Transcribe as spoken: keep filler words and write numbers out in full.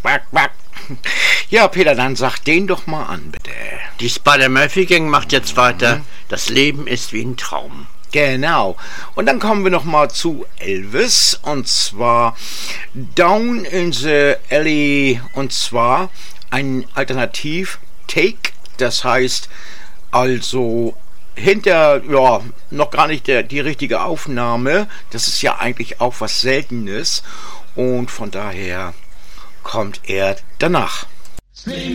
quack, quack. Ja, Peter, dann sag den doch mal an, bitte. Die Spider-Murphy-Gang macht jetzt weiter. Mhm. Das Leben ist wie ein Traum. Genau. Und dann kommen wir noch mal zu Elvis. Und zwar Down in the Alley. Und zwar ein Alternativ-Take. Das heißt also hinter, ja, noch gar nicht der, die richtige Aufnahme. Das ist ja eigentlich auch was Seltenes. Und von daher kommt er danach.